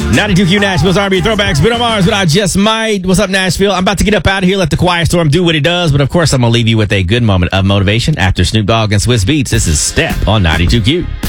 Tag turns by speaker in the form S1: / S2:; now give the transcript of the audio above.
S1: 92Q Nashville's R&B Throwbacks. Bruno Mars, but I just might. What's up, Nashville? I'm about to get up out of here, let the quiet storm do what it does. But of course, I'm going to leave you with a good moment of motivation after Snoop Dogg and Swiss Beats. This is Step on 92Q.